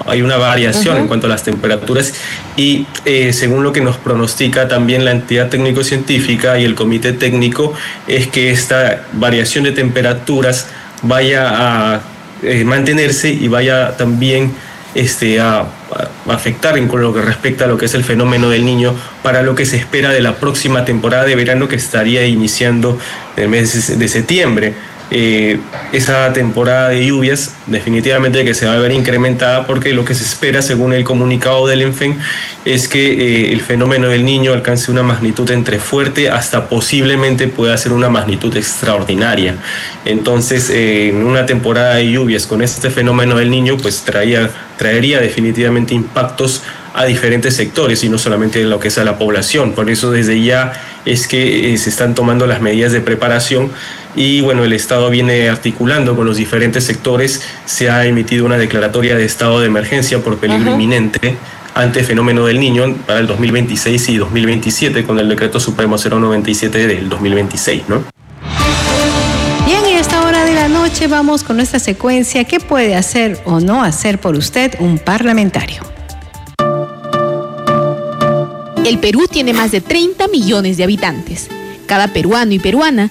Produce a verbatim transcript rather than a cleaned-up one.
hay una variación uh-huh. en cuanto a las temperaturas y eh, según lo que nos pronostica también la entidad técnico-científica y el comité técnico es que esta variación de temperaturas vaya a eh, mantenerse y vaya también este, a, a afectar en lo que respecta a lo que es el fenómeno del Niño para lo que se espera de la próxima temporada de verano que estaría iniciando en el mes de septiembre. Eh, esa temporada de lluvias definitivamente que se va a ver incrementada porque lo que se espera según el comunicado del ENFEN es que eh, el fenómeno del Niño alcance una magnitud entre fuerte hasta posiblemente pueda ser una magnitud extraordinaria. Entonces eh, en una temporada de lluvias con este fenómeno del Niño pues traía, traería definitivamente impactos a diferentes sectores y no solamente en lo que es a la población. Por eso desde ya es que eh, se están tomando las medidas de preparación y bueno, el Estado viene articulando con los diferentes sectores. Se ha emitido una declaratoria de estado de emergencia por peligro uh-huh. inminente ante el fenómeno del Niño para el dos mil veintiséis y dos mil veintisiete con el decreto supremo cero noventa y siete del dos mil veintiséis, ¿no? Bien, y a esta hora de la noche vamos con nuestra secuencia. ¿Qué puede hacer o no hacer por usted un parlamentario? El Perú tiene más de treinta millones de habitantes. Cada peruano y peruana